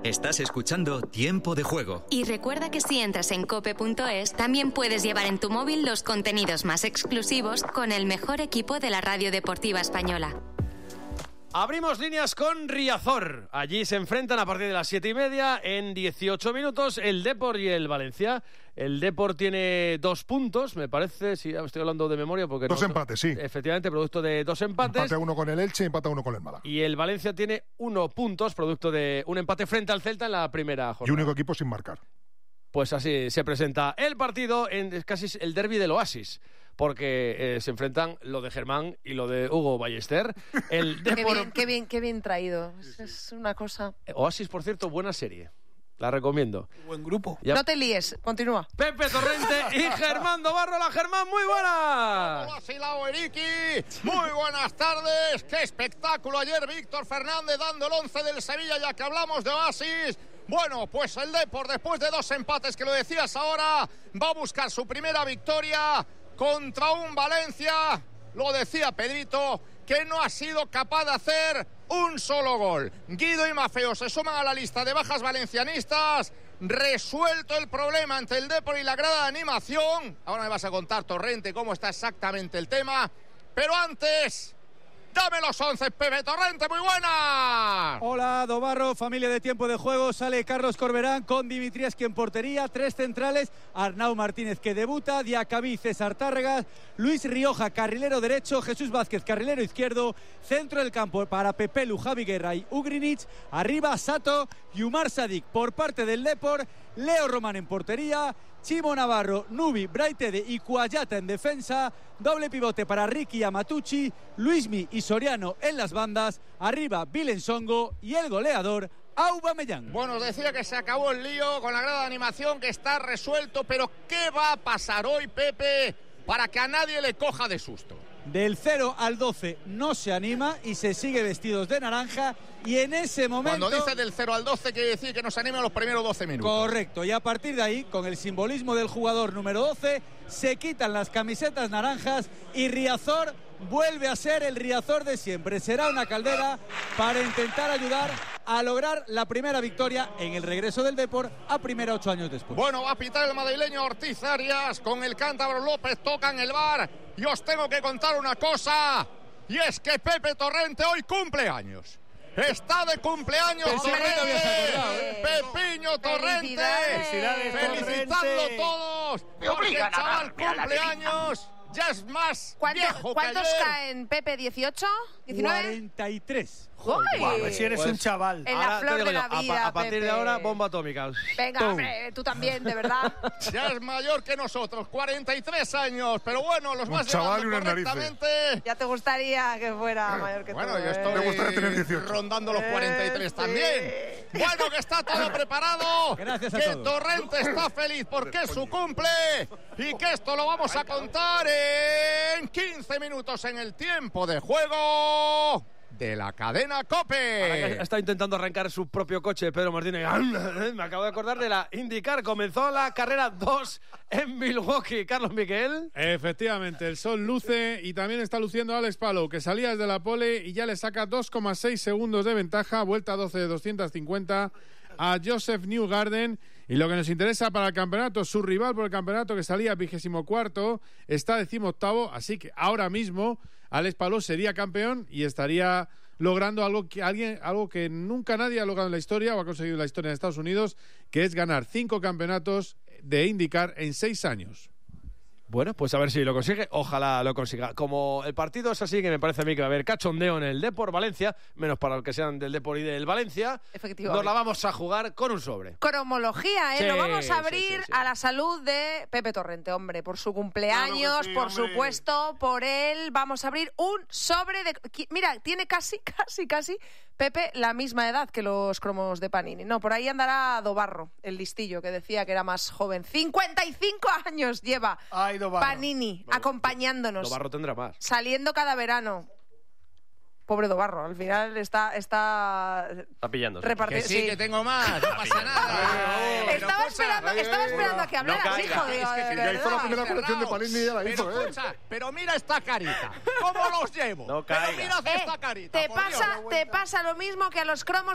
Estás escuchando Tiempo de Juego. Y recuerda que si entras en cope.es, también puedes llevar en tu móvil los contenidos más exclusivos con el mejor equipo de la radio deportiva española. Abrimos líneas con Riazor. Allí se enfrentan a partir de las 7:30 en 18 minutos el Depor y el Valencia. El Depor tiene 2 puntos, me parece, si estoy hablando de memoria. Porque 2 empates, sí. Efectivamente, producto de 2 empates. Empate 1 con el Elche y empate 1 con el Málaga. Y el Valencia tiene 1 puntos, producto de un empate frente al Celta en la primera jornada. Y único equipo sin marcar. Pues así se presenta el partido, es casi el derbi del Oasis, porque se enfrentan lo de Germán y lo de Hugo Ballester. El Depor... Qué bien traído. Es una cosa... Oasis, por cierto, buena serie. La recomiendo. Buen grupo. Ya. No te líes, continúa. Pepe Torrente y Germán Dobarro. La Germán, muy buena. Hola, Silao Eriki. Muy buenas tardes. Qué espectáculo ayer Víctor Fernández dando el 11 del Sevilla, ya que hablamos de Oasis. Bueno, pues el Depor, después de 2 empates, que lo decías ahora, va a buscar su primera victoria contra un Valencia, lo decía Pedrito, que no ha sido capaz de hacer un solo gol. Guido y Mafeo se suman a la lista de bajas valencianistas. Resuelto el problema ante el Depor y la grada de animación. Ahora me vas a contar, Torrente, cómo está exactamente el tema. Pero antes... ¡dame los 11, Pepe Torrente! ¡Muy buena! Hola, Dobarro, familia de Tiempo de Juego. Sale Carlos Corberán con Dimitrievski en portería. 3 centrales. Arnau Martínez, que debuta. Diacabí, César Tárregas. Luis Rioja, carrilero derecho. Jesús Vázquez, carrilero izquierdo. Centro del campo para Pepelu, Javi Guerra y Ugrinic. Arriba, Sato y Umar Sadik. Por parte del Depor, Leo Román en portería. Chimo Navarro, Nubi, Braitede y Cuayata en defensa. Doble pivote para Ricky Amatucci, Luismi y Soriano en las bandas. Arriba Vilensongo y el goleador Aubameyang. Bueno, os decía que se acabó el lío con la grada de animación, que está resuelto. Pero ¿qué va a pasar hoy, Pepe, para que a nadie le coja de susto? Del 0 al 12 no se anima y se sigue vestidos de naranja. Y en ese momento... Cuando dice del 0 al 12 quiere decir que nos anima los primeros 12 minutos. Correcto, y a partir de ahí, con el simbolismo del jugador número 12, se quitan las camisetas naranjas y Riazor vuelve a ser el Riazor de siempre. Será una caldera para intentar ayudar a lograr la primera victoria en el regreso del Depor a primera 8 años después. Bueno, va a pitar el madrileño Ortiz Arias con el cántabro López, tocan el VAR. Y os tengo que contar una cosa, y es que Pepe Torrente hoy cumple años. Está de cumpleaños Torrente, Pepiño Torrente, felicitando a todos, porque el chaval cumple años, ya es más viejo que ayer. ¿Cuántos caen, Pepe? ¿18? ¿19? 43. Uy, si eres un chaval. En la flor de la vida, a partir Pepe. de ahora, bomba atómica. Venga, hombre, tú también, de verdad. Ya es mayor que nosotros, 43 años, pero bueno, los más llevando correctamente. Ya te gustaría que fuera mayor que tú. Bueno, yo estoy rondando los 43 también. Bueno, que está todo preparado. Gracias a que todos. Torrente está feliz porque es su cumple y que esto lo vamos a contar en 15 minutos en el tiempo de juego de la cadena COPE. Está intentando arrancar su propio coche Pedro Martínez. Me acabo de acordar de la IndyCar. Comenzó la carrera 2 en Milwaukee. Carlos Miquel. Efectivamente, el sol luce y también está luciendo Alex Palou, que salía desde la pole y ya le saca 2,6 segundos de ventaja. Vuelta 12 de 250 a Joseph Newgarden. Y lo que nos interesa para el campeonato, su rival por el campeonato, que salía 24º, está 18º, así que ahora mismo Alex Palou sería campeón y estaría logrando algo que nunca nadie ha logrado en la historia o ha conseguido en la historia de Estados Unidos, que es ganar 5 campeonatos de IndyCar en 6 años. Bueno, pues a ver si lo consigue. Ojalá lo consiga. Como el partido es así, que me parece a mí que va a haber cachondeo en el Depor Valencia, menos para los que sean del Depor y del Valencia. Efectivamente. Nos la vamos a jugar con un sobre. Cromología, ¿eh? Sí, Lo vamos a abrir sí. a la salud de Pepe Torrente, hombre, por su cumpleaños, Claro que sí, por hombre. supuesto, por él. Vamos a abrir un sobre de... Mira, tiene casi, Pepe, la misma edad que los cromos de Panini. No, por ahí andará Dobarro, el listillo, que decía que era más joven. 55 años lleva Panini acompañándonos. Dobarro tendrá más. Saliendo cada verano. Pobre Dobarro, al final está pillándose. repartido. Que sí, que tengo más, no pasa nada. Estaba esperando a que hablaras, hijo. Digo, Es que de ya hizo la verdad. primera colección de Panini y ya la hizo, Pero escucha, pero mira esta carita. ¿Cómo los llevo? No pero caiga. mira esta carita. Te por Dios. pasa lo mismo que a los cromos